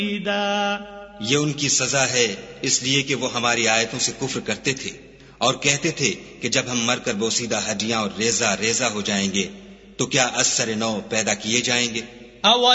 ये उनकी सजा है इसलिए कि वो हमारी आयतों से कुफ्र करते थे और कहते थे कि जब हम मरकर बोसीदा हड्डियां और रेजा रेजा हो जाएंगे तो क्या अस्सर नौ पैदा किए जाएंगे।